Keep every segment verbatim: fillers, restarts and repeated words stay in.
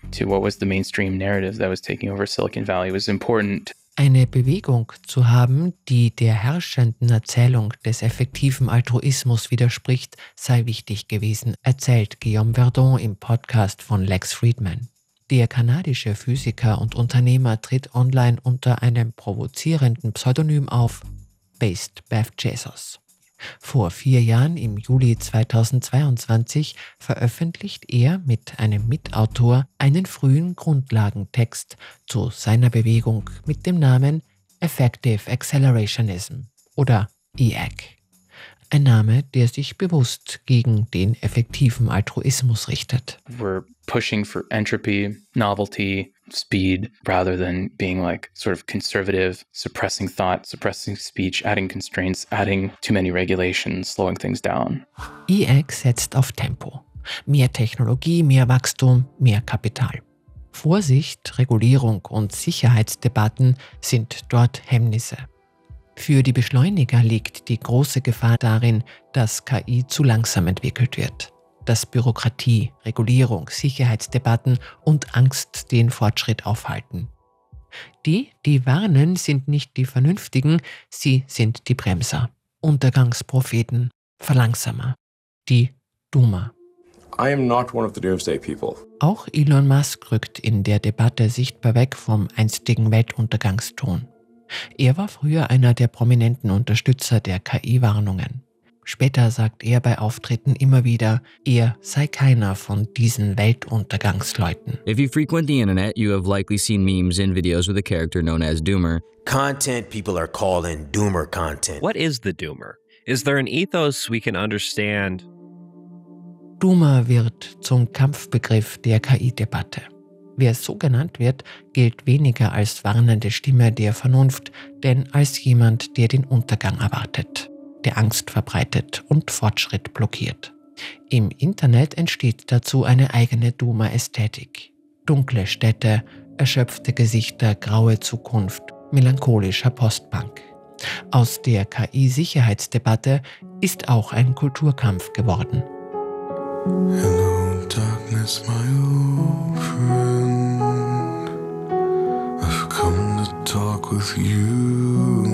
to what was the mainstream narrative that was taking over Silicon Valley. It was important. Eine Bewegung zu haben, die der herrschenden Erzählung des effektiven Altruismus widerspricht, sei wichtig gewesen, erzählt Guillaume Verdon im Podcast von Lex Fridman. Der kanadische Physiker und Unternehmer tritt online unter einem provozierenden Pseudonym auf, Based Beth Jesus. Vor vier Jahren, im Juli zweitausendzweiundzwanzig, veröffentlicht er mit einem Mitautor einen frühen Grundlagentext zu seiner Bewegung mit dem Namen Effective Accelerationism oder E A C. Ein Name, der sich bewusst gegen den effektiven Altruismus richtet. We're pushing for entropy, novelty, speed, rather than being like sort of conservative, suppressing thought, suppressing speech, adding constraints, adding too many regulations, slowing things down. E A C setzt auf Tempo. Mehr Technologie, mehr Wachstum, mehr Kapital. Vorsicht, Regulierung und Sicherheitsdebatten sind dort Hemmnisse. Für die Beschleuniger liegt die große Gefahr darin, dass K I zu langsam entwickelt wird, dass Bürokratie, Regulierung, Sicherheitsdebatten und Angst den Fortschritt aufhalten. Die, die warnen, sind nicht die Vernünftigen, sie sind die Bremser, Untergangspropheten, Verlangsamer, die Doomer. I am not one of the doomsday people. Auch Elon Musk rückt in der Debatte sichtbar weg vom einstigen Weltuntergangston. Er war früher einer der prominenten Unterstützer der K I-Warnungen. Später sagt er bei Auftritten immer wieder, er sei keiner von diesen Weltuntergangsleuten. If you frequent the internet, you have likely seen memes and videos with a character known as Doomer. Content people are calling Doomer content. What is the Doomer? Is there an ethos we can understand? Doomer wird zum Kampfbegriff der K I-Debatte. Wer so genannt wird, gilt weniger als warnende Stimme der Vernunft, denn als jemand, der den Untergang erwartet, der Angst verbreitet und Fortschritt blockiert. Im Internet entsteht dazu eine eigene Doomer-Ästhetik. Dunkle Städte, erschöpfte Gesichter, graue Zukunft, melancholischer Postpunk. Aus der K I-Sicherheitsdebatte ist auch ein Kulturkampf geworden. Hello, darkness, my old friend. I've come to talk with you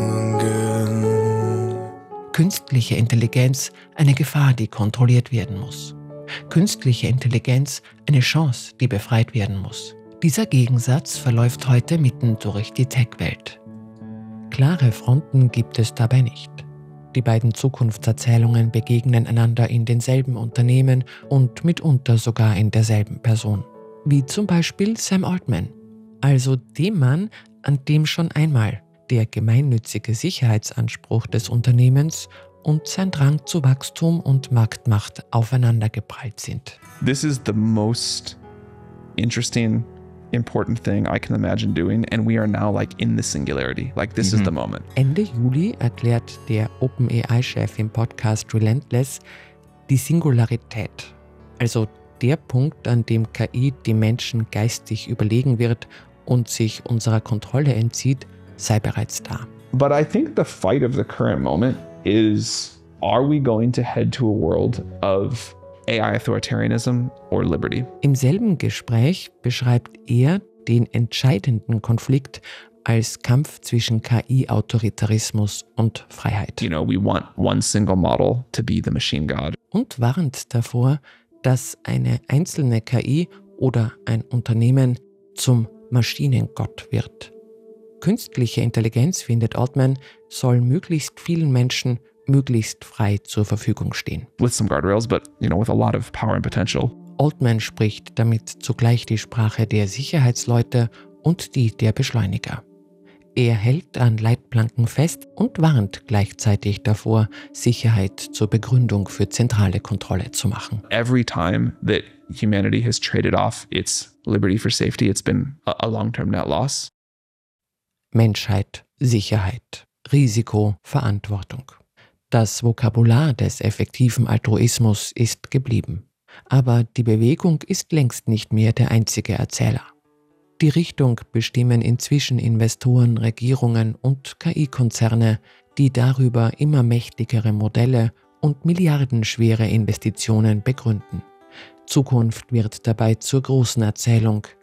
again. Künstliche Intelligenz, eine Gefahr, die kontrolliert werden muss. Künstliche Intelligenz, eine Chance, die befreit werden muss. Dieser Gegensatz verläuft heute mitten durch die Tech-Welt. Klare Fronten gibt es dabei nicht. Die beiden Zukunftserzählungen begegnen einander in denselben Unternehmen und mitunter sogar in derselben Person. Wie zum Beispiel Sam Altman, also dem Mann, an dem schon einmal der gemeinnützige Sicherheitsanspruch des Unternehmens und sein Drang zu Wachstum und Marktmacht aufeinandergeprallt sind. This is the most interesting, important thing I can imagine doing, and we are now like in the singularity. Like this mm-hmm. is the moment. Ende Juli erklärt der OpenAI-Chef im Podcast Relentless die Singularität, also der Punkt, an dem K I die Menschen geistig überlegen wird und sich unserer Kontrolle entzieht, sei bereits da. But I think the fight of the current moment is, are we going to head to a world of A I authoritarianism or liberty? Im selben Gespräch beschreibt er den entscheidenden Konflikt als Kampf zwischen K I-Autoritarismus und Freiheit. You know, we want one single model to be the machine god. Und warnt davor, dass eine einzelne K I oder ein Unternehmen zum Maschinengott wird. Künstliche Intelligenz, findet Altman, soll möglichst vielen Menschen möglichst frei zur Verfügung stehen. With some guardrails, but you know, with a lot of power and potential. Altman spricht damit zugleich die Sprache der Sicherheitsleute und die der Beschleuniger. Er hält an Leitplanken fest und warnt gleichzeitig davor, Sicherheit zur Begründung für zentrale Kontrolle zu machen. Every time that humanity has traded off its liberty for safety, it's been a long-term net loss. Menschheit, Sicherheit, Risiko, Verantwortung. Das Vokabular des effektiven Altruismus ist geblieben. Aber die Bewegung ist längst nicht mehr der einzige Erzähler. Die Richtung bestimmen inzwischen Investoren, Regierungen und K I-Konzerne, die darüber immer mächtigere Modelle und milliardenschwere Investitionen begründen. Zukunft wird dabei zur großen Erzählung,